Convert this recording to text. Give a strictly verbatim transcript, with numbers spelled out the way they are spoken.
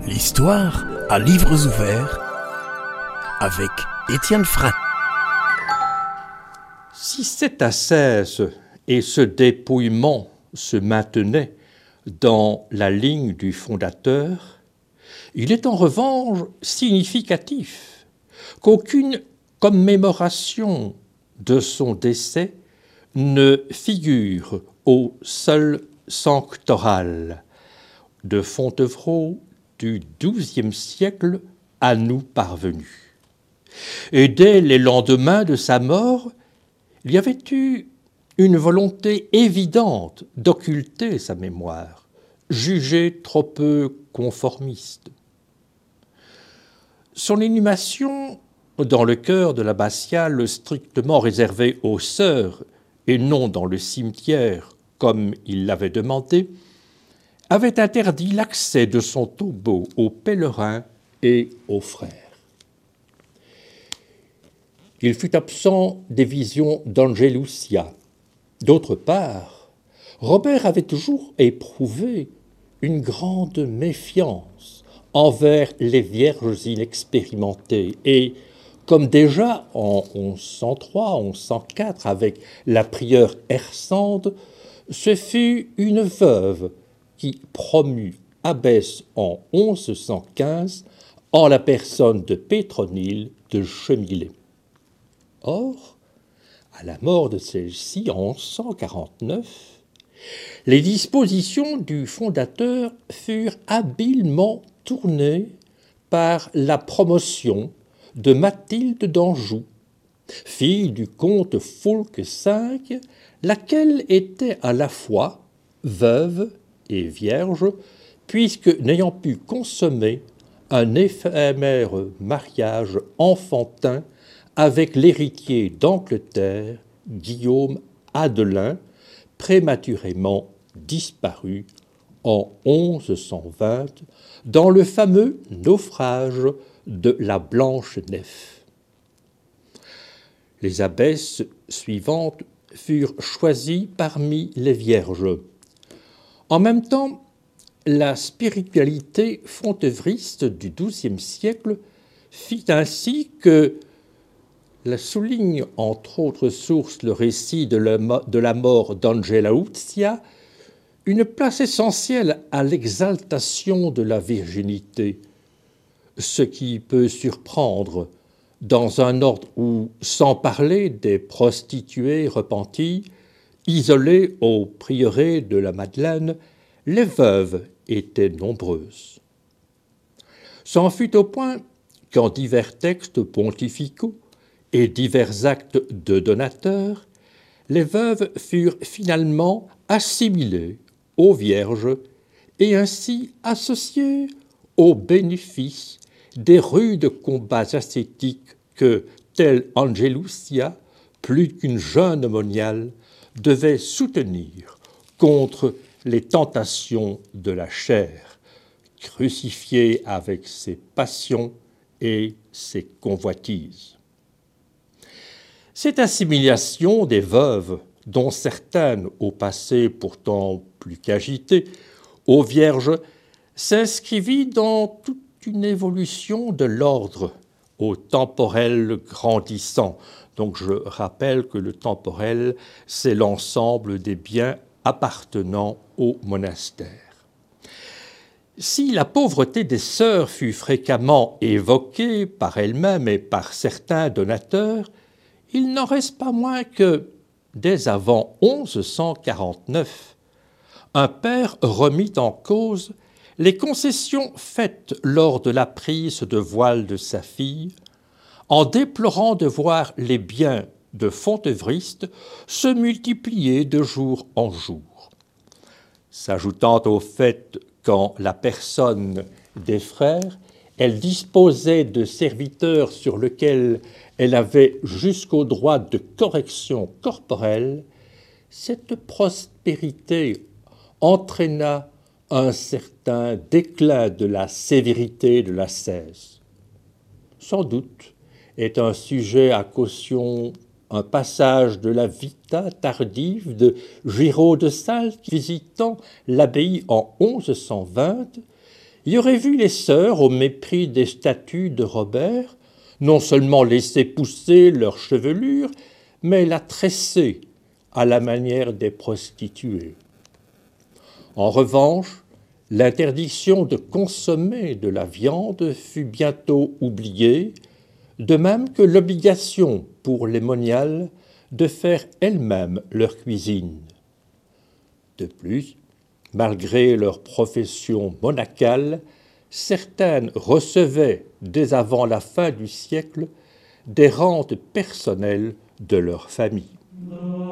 L'histoire à livres ouverts avec Étienne Frein. Si cette ascèse et ce dépouillement se maintenaient dans la ligne du fondateur, il est en revanche significatif qu'aucune commémoration de son décès ne figure au seul sanctoral de Fontevraud du douzième siècle à nous parvenu. Et dès les lendemains de sa mort, il y avait eu une volonté évidente d'occulter sa mémoire, jugée trop peu conformiste. Son inhumation dans le chœur de l'abbatiale strictement réservé aux sœurs et non dans le cimetière comme il l'avait demandé, avait interdit l'accès de son tombeau aux pèlerins et aux frères. Il fut absent des visions d'Angelusia. D'autre part, Robert avait toujours éprouvé une grande méfiance envers les vierges inexpérimentées et, comme déjà en onze cent trois onze cent quatre avec la prieure Hersande, ce fut une veuve qui promut abbesse en onze cent quinze en la personne de Pétronille de Chemillé. Or, à la mort de celle-ci en onze cent quarante-neuf, les dispositions du fondateur furent habilement tournées par la promotion de Mathilde d'Anjou, fille du comte Foulques V, laquelle était à la fois veuve et vierge, puisque n'ayant pu consommer un éphémère mariage enfantin avec l'héritier d'Angleterre, Guillaume Adelin, prématurément disparu en onze cent vingt dans le fameux naufrage de la Blanche-Nef. Les abbesses suivantes furent choisies parmi les vierges. En même temps, la spiritualité fontevriste du douzième siècle fit ainsi que la souligne entre autres sources le récit de la, de la mort d'Angelusia, une place essentielle à l'exaltation de la virginité, ce qui peut surprendre dans un ordre où, sans parler des prostituées repenties, isolées au prieuré de la Madeleine, les veuves étaient nombreuses. C'en fut au point qu'en divers textes pontificaux et divers actes de donateurs, les veuves furent finalement assimilées aux vierges et ainsi associées aux bénéfices des rudes combats ascétiques que, telle Angelusia, plus qu'une jeune moniale, devait soutenir contre les tentations de la chair, crucifiée avec ses passions et ses convoitises. Cette assimilation des veuves, dont certaines au passé pourtant plus qu'agitées, aux vierges, s'inscrivit dans toute une évolution de l'ordre au temporel grandissant. Donc je rappelle que le temporel, c'est l'ensemble des biens appartenant au monastère. Si la pauvreté des sœurs fut fréquemment évoquée par elles-mêmes et par certains donateurs, il n'en reste pas moins que, dès avant onze cent quarante-neuf, un père remit en cause les concessions faites lors de la prise de voile de sa fille, en déplorant de voir les biens de Fontevriste se multiplier de jour en jour. S'ajoutant au fait qu'en la personne des frères, elle disposait de serviteurs sur lesquels elle avait jusqu'au droit de correction corporelle, cette prospérité entraîna un certain déclin de la sévérité de l'ascèse. Sans doute est un sujet à caution un passage de la Vita tardive de Giraud de Salles visitant l'abbaye en onze cent vingt y aurait vu les sœurs, au mépris des statuts de Robert, non seulement laisser pousser leur chevelure, mais la tresser à la manière des prostituées. En revanche, l'interdiction de consommer de la viande fut bientôt oubliée, de même que l'obligation pour les moniales de faire elles-mêmes leur cuisine. De plus, malgré leur profession monacale, certaines recevaient, dès avant la fin du siècle, des rentes personnelles de leur famille.